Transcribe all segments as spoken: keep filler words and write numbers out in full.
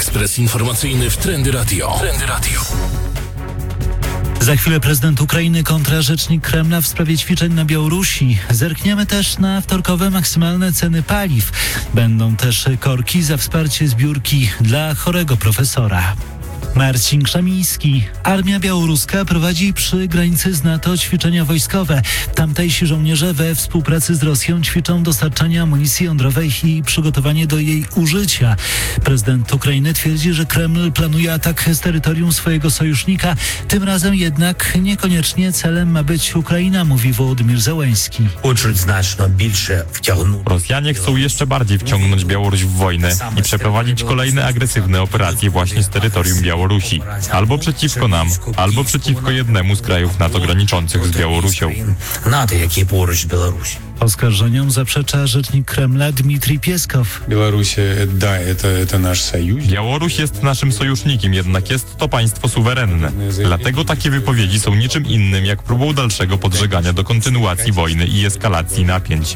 Ekspres informacyjny w Trendy Radio. Trendy Radio. Za chwilę prezydent Ukrainy kontra rzecznik Kremla w sprawie ćwiczeń na Białorusi. Zerkniemy też na wtorkowe maksymalne ceny paliw. Będą też korki za wsparcie zbiórki dla chorego profesora. Marcin Krzemiński. Armia białoruska prowadzi przy granicy z NATO ćwiczenia wojskowe. Tamtejsi żołnierze we współpracy z Rosją ćwiczą dostarczanie amunicji jądrowej i przygotowanie do jej użycia. Prezydent Ukrainy twierdzi, że Kreml planuje atak z terytorium swojego sojusznika. Tym razem jednak niekoniecznie celem ma być Ukraina, mówi Wołodymyr Zełenski. Rosjanie chcą jeszcze bardziej wciągnąć Białoruś w wojnę i przeprowadzić kolejne agresywne operacje właśnie z terytorium Białorusi. Albo przeciwko nam, albo przeciwko jednemu z krajów NATO graniczących z Białorusią. Oskarżeniom zaprzecza rzecznik Kremla Dmitrij Pieskow. Białoruś jest naszym sojusznikiem, jednak jest to państwo suwerenne. Dlatego takie wypowiedzi są niczym innym jak próbą dalszego podżegania do kontynuacji wojny i eskalacji napięć.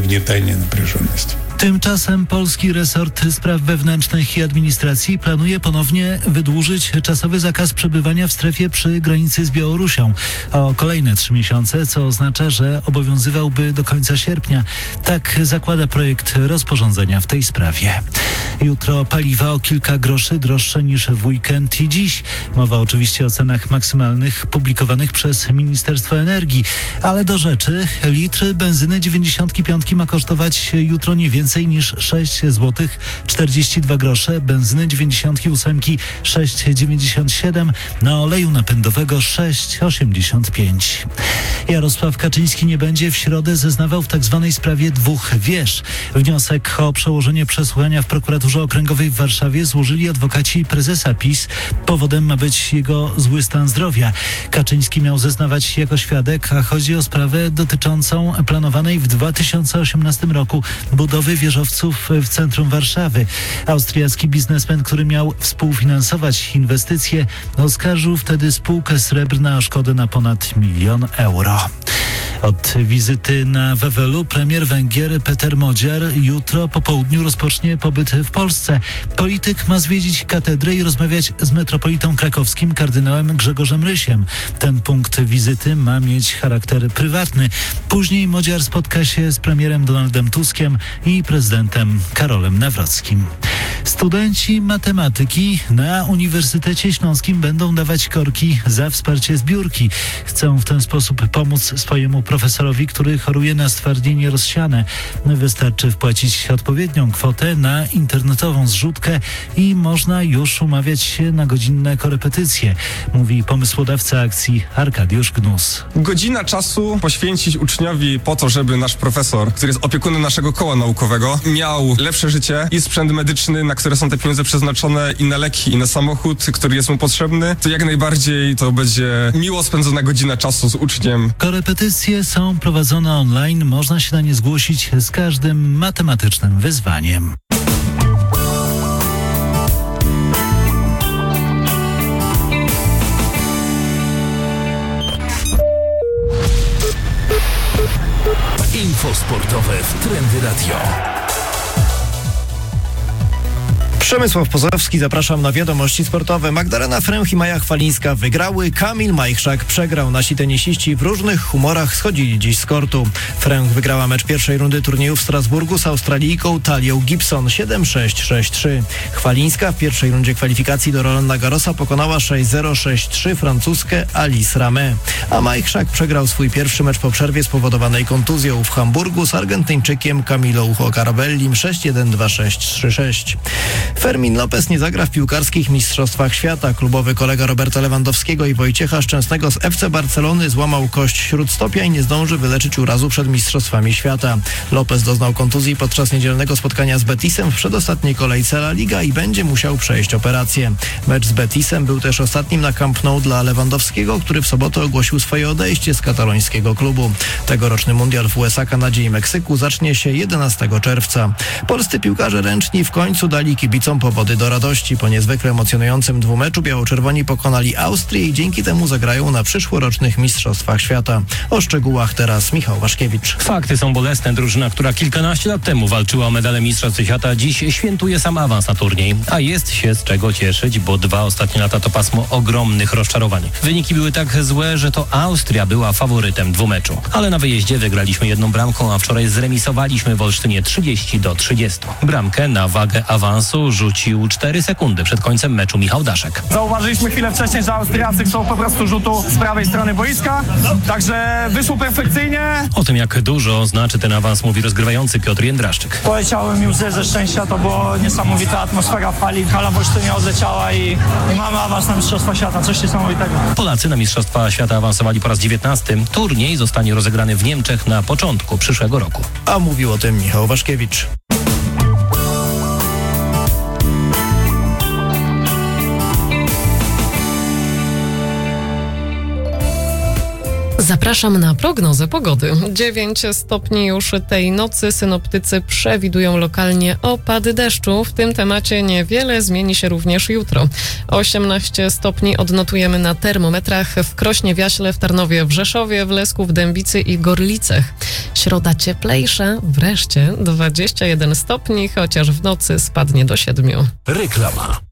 Tymczasem polski resort spraw wewnętrznych i administracji planuje ponownie wydłużyć czasowy zakaz przebywania w strefie przy granicy z Białorusią o kolejne trzy miesiące, co oznacza, że obowiązywałby do końca sierpnia. Tak zakłada projekt rozporządzenia w tej sprawie. Jutro paliwa o kilka groszy droższe niż w weekend i dziś. Mowa oczywiście o cenach maksymalnych publikowanych przez Ministerstwo Energii, ale do rzeczy litr benzyny dziewięćdziesiąt pięć ma kosztować jutro nie więcej niż sześć złotych czterdzieści dwa grosze, benzyny dziewięćdziesiąt osiem sześć dziewięćdziesiąt siedem, na oleju napędowego sześć osiemdziesiąt pięć. Jarosław Kaczyński nie będzie w środę zeznawał w tzw. sprawie dwóch wież. Wniosek o przełożenie przesłuchania w prokuraturze okręgowej w Warszawie złożyli adwokaci prezesa PiS. Powodem ma być jego zły stan zdrowia. Kaczyński miał zeznawać jako świadek, a chodzi o sprawę dotyczącą planowanej w dwa tysiące osiemnastym roku budowy wieżowców w centrum Warszawy. Austriacki biznesmen, który miał współfinansować inwestycje, oskarżył wtedy spółkę Srebrna o szkodę na ponad milion euro. Od wizyty na Wawelu premier Węgier Peter Modziar jutro po południu rozpocznie pobyt w Polsce. Polityk ma zwiedzić katedrę i rozmawiać z metropolitą krakowskim kardynałem Grzegorzem Rysiem. Ten punkt wizyty ma mieć charakter prywatny. Później Modziar spotka się z premierem Donaldem Tuskiem i prezydentem Karolem Nawrockim. Studenci matematyki na Uniwersytecie Śląskim będą dawać korki za wsparcie zbiórki. Chcą w ten sposób pomóc swojemu profesorowi, który choruje na stwardnienie rozsiane. Wystarczy wpłacić odpowiednią kwotę na internetową zrzutkę i można już umawiać się na godzinne korepetycje, mówi pomysłodawca akcji Arkadiusz Gnus. Godzina czasu poświęcić uczniowi po to, żeby nasz profesor, który jest opiekunem naszego koła naukowego, miał lepsze życie i sprzęt medyczny, na które są te pieniądze przeznaczone, i na leki, i na samochód, który jest mu potrzebny, to jak najbardziej to będzie miło spędzona godzina czasu z uczniem. Korepetycje są prowadzone online, można się na nie zgłosić z każdym matematycznym wyzwaniem. Info sportowe w Trendy Radio. Przemysław Pozowski, zapraszam na wiadomości sportowe. Magdalena Fręch i Maja Chwalińska wygrały, Kamil Majchrzak przegrał. Nasi tenisiści w różnych humorach schodzili dziś z kortu. Fręch wygrała mecz pierwszej rundy turnieju w Strasburgu z Australijką Talią Gibson siedem sześć sześć trzy. Chwalińska w pierwszej rundzie kwalifikacji do Rolanda Garrosa pokonała sześć zero sześć trzy francuskę Alice Ramé. A Majchrzak przegrał swój pierwszy mecz po przerwie spowodowanej kontuzją w Hamburgu z Argentyńczykiem Camilą Carabellim sześć jeden dwa sześć trzy sześć. Fermin Lopez nie zagra w piłkarskich mistrzostwach świata. Klubowy kolega Roberta Lewandowskiego i Wojciecha Szczęsnego z F C Barcelony złamał kość śródstopia i nie zdąży wyleczyć urazu przed mistrzostwami świata. Lopez doznał kontuzji podczas niedzielnego spotkania z Betisem w przedostatniej kolejce La Liga i będzie musiał przejść operację. Mecz z Betisem był też ostatnim na Camp Nou dla Lewandowskiego, który w sobotę ogłosił swoje odejście z katalońskiego klubu. Tegoroczny mundial w U S A, Kanadzie i Meksyku zacznie się jedenastego czerwca. Polscy piłkarze ręczni w końcu dali kibicom kibicom powody do radości. Po niezwykle emocjonującym dwumeczu biało-czerwoni pokonali Austrię i dzięki temu zagrają na przyszłorocznych Mistrzostwach Świata. O szczegółach teraz Michał Waszkiewicz. Fakty są bolesne. Drużyna, która kilkanaście lat temu walczyła o medale Mistrzostw Świata, dziś świętuje sam awans na turniej. A jest się z czego cieszyć, bo dwa ostatnie lata to pasmo ogromnych rozczarowań. Wyniki były tak złe, że to Austria była faworytem dwumeczu. Ale na wyjeździe wygraliśmy jedną bramką, a wczoraj zremisowaliśmy w Olsztynie trzydzieści do trzydziestu. Bramkę na wagę awansu rzucił cztery sekundy przed końcem meczu Michał Daszek. Zauważyliśmy chwilę wcześniej, że Austriacy chcą po prostu rzutu z prawej strony boiska, także wyszło perfekcyjnie. O tym, jak dużo znaczy ten awans, mówi rozgrywający Piotr Jędraszczyk. Poleciały mi łzy ze szczęścia, to było niesamowita atmosfera w hali, hala w Olsztynie odleciała i, i mamy awans na Mistrzostwa Świata, coś niesamowitego. Polacy na Mistrzostwa Świata awansowali po raz dziewiętnasty. Turniej zostanie rozegrany w Niemczech na początku przyszłego roku. A mówił o tym Michał Waszkiewicz. Zapraszam na prognozę pogody. dziewięć stopni już tej nocy. Synoptycy przewidują lokalnie opady deszczu. W tym temacie niewiele zmieni się również jutro. osiemnaście stopni odnotujemy na termometrach w Krośnie, Wiaśle, w Tarnowie, w Rzeszowie, w Lesku, w Dębicy i Gorlicach. Środa cieplejsza, wreszcie dwadzieścia jeden stopni, chociaż w nocy spadnie do siedmiu. Reklama.